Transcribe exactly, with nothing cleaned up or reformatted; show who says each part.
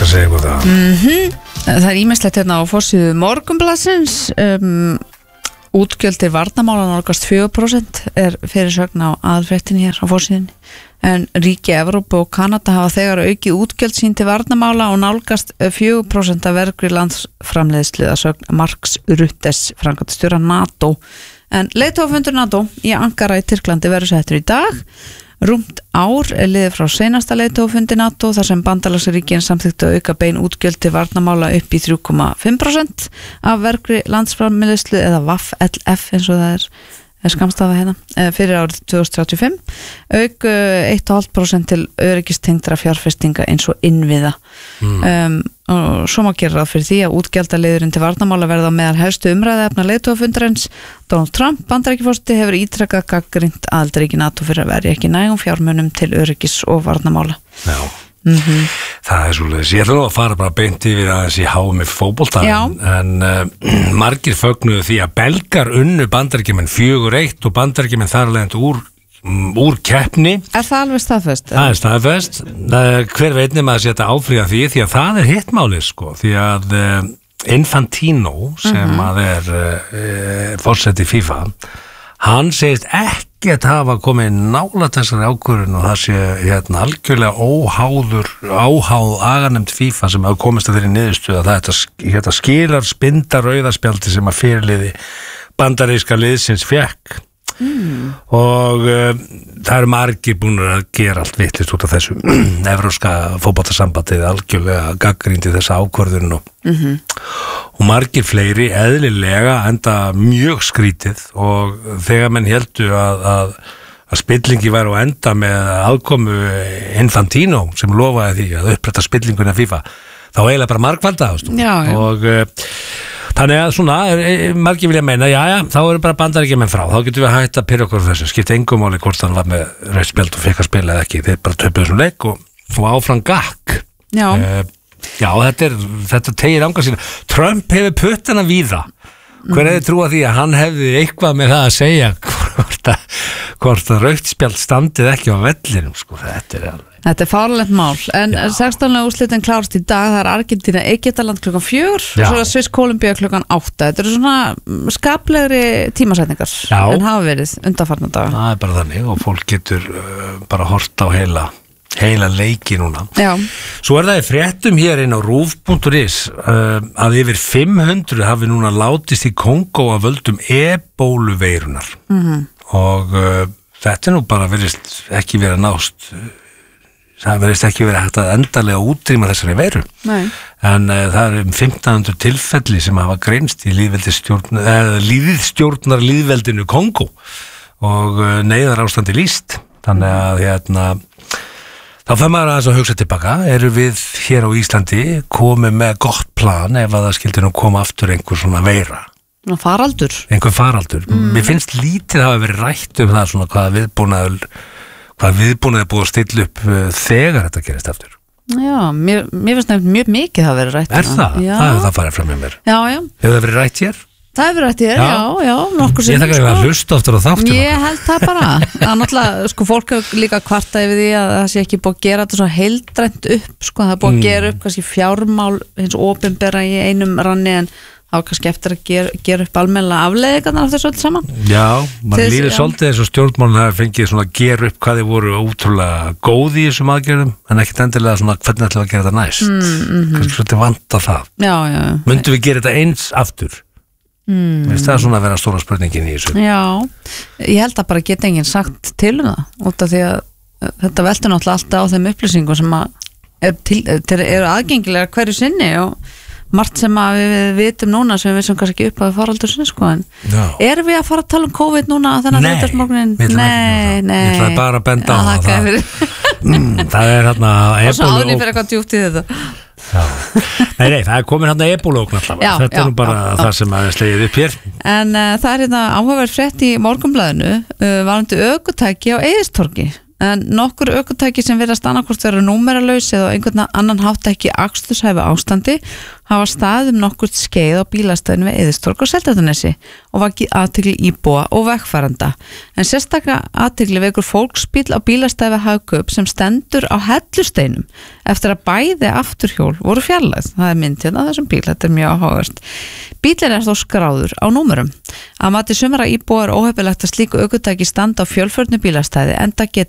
Speaker 1: skal segja ykkur það.
Speaker 2: Mhm. Það er ýmislegt hérna á forsíðu Morgunblaðsins. um, Útgjöld til varnarmála nálgast fjögur prósent er fyrirsögn á aðalfréttinni hér á forsíðunni. En ríki Evrópu og Kanada hafa þegar aukið útgjöld sín til varnarmála og nálgast fjögur prósent af vergri landsframleiðslu að sögn Marks Ruttes, framkvæmdastjóra NATO. En leiðtogafundur NATO í Ankara í Tyrklandi verður settur í dag. Rúmt ár er liðið frá seinasta leiðtogafundi NATO þar sem bandalagsríkin samþykktu að auka bein útgjöld til varnarmála upp í þrjú komma fimm prósent af vergri landsframleiðslu eða V A F L F eins og það er, er skamstafa hérna fyrir árið tvö þúsund þrjátíu og fimm. Auk eitt komma fimm prósent til öryggistengdra fjárfestinga eins og innviða. Mm. Um, og svo má gera ráð fyrir því að útgjaldaliðurinn til varnarmála verða á meðal helstu umræðuefna leiðtogafundarins. Donald Trump, Bandaríkjaforseti, hefur ítrekað gagnrýnt aðildarríki NATO fyrir að verja ekki nægum fjármunum til öryggis og varnarmála.
Speaker 1: Já,
Speaker 2: mm-hmm.
Speaker 1: það er svolítið. Ég ætla nú að fara bara beint yfir aðeins í há með fótbolta, en uh, margir fögnuðu því að Belgar unnu Bandaríkjamenn fjögur eitt og Bandaríkjamenn þar leiðandi úr úr keppni.
Speaker 2: Er það alveg staðfest?
Speaker 1: Það er staðfest. Hver veit nema að setja áfríða því því að það er hittmálið sko, því að uh, Infantino sem mm-hmm. að er uh, forseti FIFA, hann segist ekkert hafa komið nála þessari ákvörðun og það sé hérna algjörlega óháður áháð aganemnd FIFA sem hafa komist að þeirri niðurstöðu að þetta hérna, skilar spinda rauðaspjaldi sem að fyrirliði bandaríska liðsins fekk. Mm. og uh, það eru margir búin að gera allt vitlist út af þessu evrópska fótboltasambandið algjörlega gagnrýndi þessa ákvörðun og, mm-hmm. og margir fleiri eðlilega enda mjög skrítið og þegar menn heldu að, að, að spillingi væri á enda með aðkomu Infantino sem lofaði því að upprætta spillinguna FIFA þá eiginlega bara margfalda og uh, þannig að svona, margir vilja meina já, já, þá eru bara bandaríkjamenn frá þá getum við hægt að pyrra okkur þessu, skipta engum máli hvort hann var með rautt spjald og fekk að spila eða ekki, þeir bara töpuðu þessum leik og, og áfram gakk
Speaker 2: já,
Speaker 1: uh, já þetta er þetta tegir ánga sína, Trump hefur puttana víða, hver hefði trúað því að hann hefði eitthvað með það að segja hvort að, hvort að rautt spjald standið ekki á vellinum, sko, þetta er alveg
Speaker 2: Þetta er fárlegt mál, en sextán úrslitin klárast í dag, það er Argentína Egyptaland klukkan fjögur og svo er Sviss Kólumbía klukkan átta. Þetta eru svona skaplegri tímasetningar Já. en hafa verið undanfarna daga.
Speaker 1: Það er bara þannig og fólk getur uh, bara hort á heila, heila leiki núna. Já. Svo er það í fréttum hér inn á rúv punktur is uh, að yfir fimm hundruð hafi núna látist í Kongó að völdum ebóluveirunar mm-hmm. og uh, þetta er nú bara verið ekki verið að nást það verðist ekki verið hægt að endanlega útrýma þessari veiru. Nei. En uh, það er um fimmtán hundruð tilfelli sem hafa greinst í líðveldisstjórn, uh, líðstjórnar líðveldinu Kongó og uh, neyðar ástandi lýst. Þannig að hérna, þá fer maður aðeins að hugsa tilbaka, eru við hér á Íslandi komið með gott plan ef að það skildi nú koma aftur einhver svona veira.
Speaker 2: Faraldur.
Speaker 1: Einhver faraldur. Mm. Mér finnst lítið hafa verið rætt um það svona hvaða viðbúnaður hvað viðbúnaði búið að stilla upp þegar þetta gerist aftur.
Speaker 2: Já, mér, mér finnst nefnt mjög mikið það verið rætt.
Speaker 1: Er það? Já. Það hefur það farið fram með mér.
Speaker 2: Já, já.
Speaker 1: Hefur það verið rætt hér?
Speaker 2: Það hefur verið rætt hér, já, já, já nokkur sem.
Speaker 1: Ég þakka að hlusta oftar á þáttum.
Speaker 2: Ég held það bara. Það er náttúrulega, sko, fólk er líka kvarta yfir því að það sé ekki búið að gera þetta svo heildrænt upp, sko, það er búið að gera upp kannski fjármál hins opinbera í einum ranni en þá kannski eftir að gera, gera upp almennilega afleiðingarnar af þessu öll saman.
Speaker 1: Já, mann líður svolítið eins og stjórnmálinn hafi fengið svona að gera upp hvað þið voru ótrúlega góð í þessum aðgerðum en ekkert endilega svona hvernig ætlum við að gera þetta næst. Mm, mm-hmm. Kannski svolítið vanta það. Já, já. Myndum við gera þetta eins aftur? Mm. Veist það er svona að vera stóra spurningin í þessu? Já, ég held að bara geta enginn sagt til um það út af því að þetta veltur náttúrulega alltaf á þeim upplýsingum sem að er til, eru aðgengilega hverju sinni og margt sem að við vitum núna sem við vissum kannski ekki upp að við faraldur sinni sko en no. erum við að fara að tala um COVID núna þennan þriðjudagsmorgunin? Nei, nei Ég ætlaði bara að benda á það Það, mm, það er hérna og svo áður ég fyrir eitthvað djúpt í þetta Nei, nei, það er komin hérna ebólókn allavega Þetta já, er nú bara já, það sem að slegið upp hér En uh, það er hérna áhugaverð frétt í Morgunblaðinu uh, varandi ökutæki á Eiðistorgi
Speaker 2: En nokkur ökutæki sem virðast annarkvort vera númeralaus eða einhvern annan hátt ekki aksturshæfu ástandi hafa staðið um nokkurt skeið á bílastæðinu við Eiðistorg og Seltjarnarnesi og vakið athygli íbúa og vegfarenda. En sérstaka athygli vekur fólksbíll á bílastæði við Hagkaup sem stendur á hellusteinum eftir að bæði afturhjól voru fjarlægð. Það er mynd hérna þessum bíl, þetta er mjög áhugavert. Bíllinn er þó skráður á númerum. Að mati sumra íbúa er óheppilegt að slíku ökutæki standa á fjölförnu bílastæði enda geti